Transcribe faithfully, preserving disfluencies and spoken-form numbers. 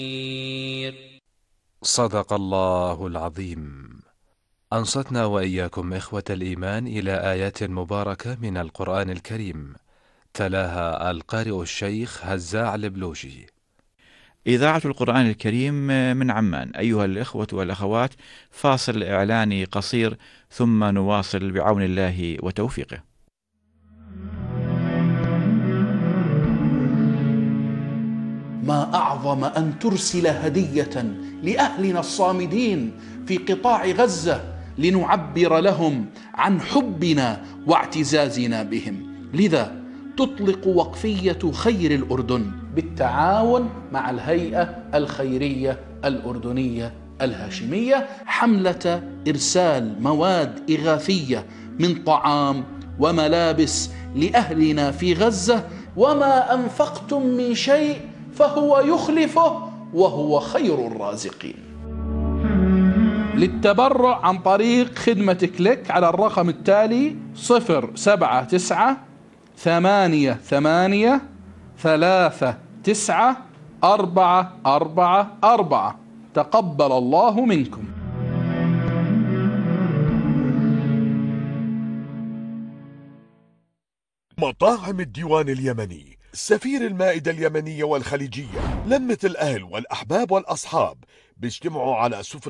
صدق الله العظيم. أنصتنا وإياكم إخوة الإيمان إلى آيات مباركة من القرآن الكريم، تلاها القارئ الشيخ هزاع البلوشي. إذاعة القرآن الكريم من عمان. أيها الإخوة والأخوات، فاصل إعلاني قصير ثم نواصل بعون الله وتوفيقه. ما أعظم أن ترسل هدية لأهلنا الصامدين في قطاع غزة لنعبر لهم عن حبنا واعتزازنا بهم. لذا تطلق وقفية خير الأردن بالتعاون مع الهيئة الخيرية الأردنية الهاشمية حملة إرسال مواد إغاثية من طعام وملابس لأهلنا في غزة، وما أنفقتم من شيء فهو يخلفه وهو خير الرازقين. للتبرع عن طريق خدمة كليك على الرقم التالي: صفر سبعة تسعة ثمانية ثمانية ثلاثة تسعة أربعة أربعة أربعة. تقبل الله منكم. مطاعم الديوان اليمني، سفير المائدة اليمنية والخليجية، لمة الأهل والأحباب والأصحاب بيجتمعوا على سفرة